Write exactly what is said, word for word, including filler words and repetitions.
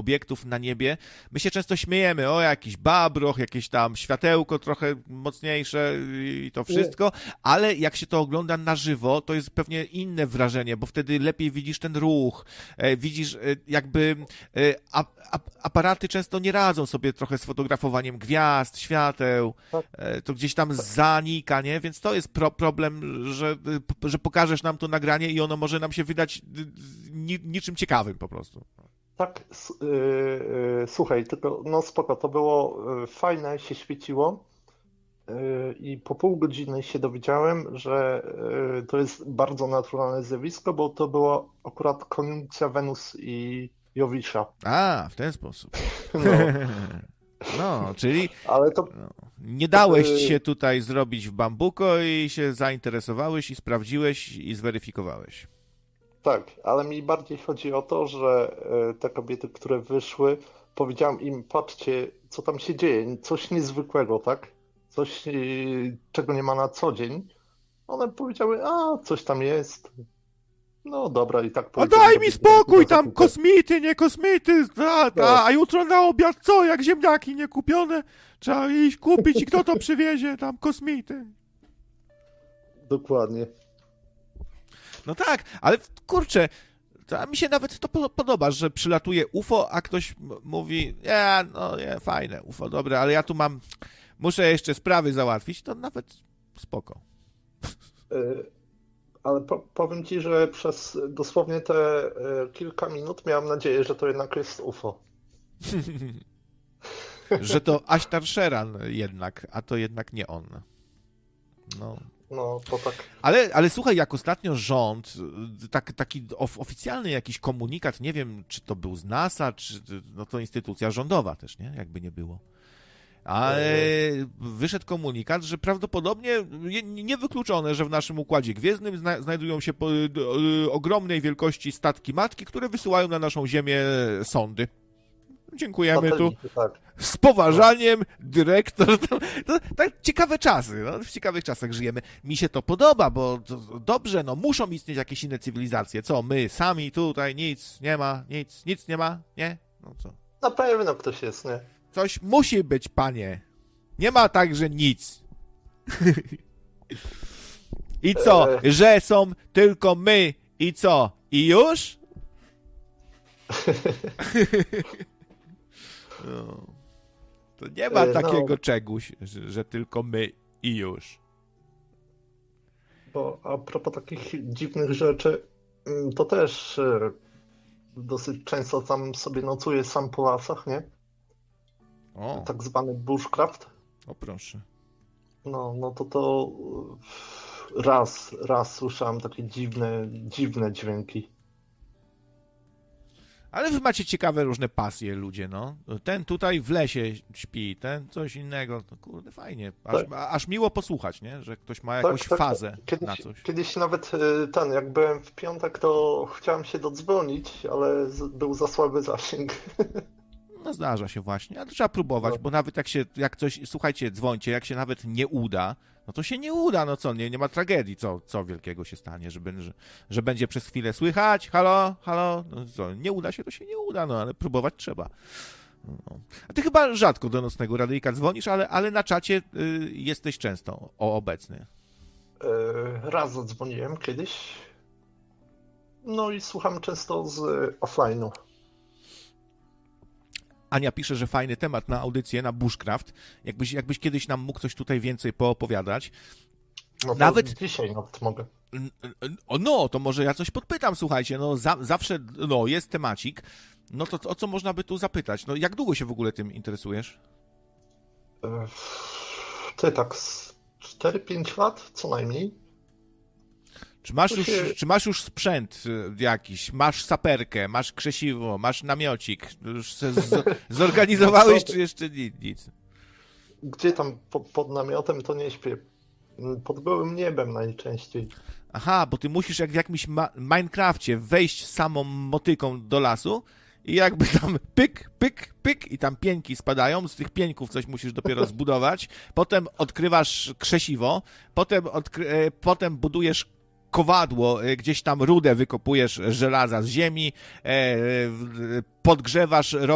obiektów na niebie, my się często śmiejemy, o jakiś babroch, jakieś tam światełko trochę mocniejsze i to wszystko, ale jak się to ogląda na żywo, to jest pewnie inne wrażenie, bo wtedy lepiej widzisz ten ruch, widzisz jakby aparaty często nie radzą sobie trochę z fotografowaniem gwiazd, świateł, to gdzieś tam zanika, nie? Więc to jest pro- problem, że, że pokażesz nam to nagranie i ono może nam się wydać ni- niczym ciekawym po prostu. Tak, s- yy, yy, słuchaj, tylko no spoko, to było yy, fajne, się świeciło yy, i po pół godziny się dowiedziałem, że yy, to jest bardzo naturalne zjawisko, bo to była akurat koniunkcja Wenus i Jowisza. A, w ten sposób. No, No, czyli ale to no, nie dałeś yy, się tutaj zrobić w bambuko i się zainteresowałeś i sprawdziłeś i zweryfikowałeś. tak, ale mi bardziej chodzi o to, że yy, te kobiety, które wyszły, powiedziałem im, patrzcie, co tam się dzieje, coś niezwykłego, tak? Coś, yy, czego nie ma na co dzień. One powiedziały, a coś tam jest. No dobra, i tak A powiedzieli daj do mi biznesu spokój, do tam zakupy. kosmity, nie kosmity, a, a, No, a jutro na obiad co, jak ziemniaki nie kupione, trzeba iść kupić i kto to przywiezie, tam kosmity. dokładnie. No tak, ale kurczę, to mi się nawet to po- podoba, że przylatuje U F O, a ktoś m- mówi, nie, no nie, fajne U F O, dobre, ale ja tu mam, muszę jeszcze sprawy załatwić, to nawet spoko. Y, Ale po, powiem ci, że przez dosłownie te y, kilka minut miałem nadzieję, że to jednak jest U F O. Że to Ashtar Sheran jednak, a to jednak nie on. No. No, to tak. Ale, ale słuchaj, jak ostatnio rząd, tak, taki of, oficjalny jakiś komunikat, nie wiem, czy to był z NASA, czy no to instytucja rządowa też, nie? Jakby nie było. Ale wyszedł komunikat, że prawdopodobnie nie- niewykluczone, że w naszym Układzie Gwiezdnym zna, znajdują się po, d, ogromnej wielkości statki matki, które wysyłają na naszą Ziemię sondy. Dziękujemy tu. Satelity, tak. Z poważaniem, dyrektor. To, to, tak ciekawe czasy, no, w ciekawych czasach żyjemy. Mi się to podoba, bo to, dobrze, no muszą istnieć jakieś inne cywilizacje. Co, my sami tutaj nic nie ma, nic, nic nie ma, nie? No co? Na pewno ktoś jest, nie? Coś musi być, panie. Nie ma tak, że nic. I co? E, Że są tylko my i co? I już? No. To nie ma e, takiego no, czegoś, że, że tylko my i już. bo a propos takich dziwnych rzeczy, mm, to też e, dosyć często tam sobie nocuję sam po lasach, nie? O, Tak zwany bushcraft. o proszę. No, no to to e, raz, raz słyszałem takie dziwne, dziwne dźwięki. Ale wy macie ciekawe różne pasje, ludzie, no. Ten tutaj w lesie śpi, ten coś innego. To kurde, fajnie. Aż, Tak, aż miło posłuchać, nie? Że ktoś ma tak, jakąś tak, tak. fazę na Kiedyś, coś. kiedyś nawet e, ten, jak byłem w piątek, to chciałem się dodzwonić, ale z, był za słaby zasięg. No zdarza się właśnie, ale trzeba próbować, No, bo nawet jak się, jak coś, słuchajcie, dzwońcie, jak się nawet nie uda, no to się nie uda, no co, nie, nie ma tragedii, co, co wielkiego się stanie, że, że, że będzie przez chwilę słychać, halo, halo, no co, nie uda się, to się nie uda, no ale próbować trzeba. No. A ty chyba rzadko do Nocnego Radyjka dzwonisz, ale, ale na czacie y, jesteś często o, obecny. e, raz zadzwoniłem kiedyś, no i słucham często z offline'u. Ania pisze, że fajny temat na audycję, na bushcraft. Jakbyś, jakbyś kiedyś nam mógł coś tutaj więcej poopowiadać. No to Nawet, dzisiaj nawet mogę. o, no, to może ja coś podpytam, słuchajcie, no za, zawsze, no, jest temacik, no to o co można by tu zapytać? No, jak długo się w ogóle tym interesujesz? E, Ty tak z cztery pięć lat co najmniej. Czy masz To już, się czy masz już sprzęt y, jakiś, masz saperkę, masz krzesiwo, masz namiocik, już se z, no co zorganizowałeś, ty, czy jeszcze nic? nic? gdzie tam po, pod namiotem to nie śpię. Pod gołym niebem najczęściej. Aha, bo ty musisz jak w jakimś ma- Minecrafcie wejść samą motyką do lasu i jakby tam pyk, pyk, pyk i tam pieńki spadają, z tych pieńków coś musisz dopiero zbudować, potem odkrywasz krzesiwo, potem, odkry- e, potem budujesz kowadło, e, gdzieś tam rudę wykopujesz żelaza z ziemi, e, w- podgrzewasz,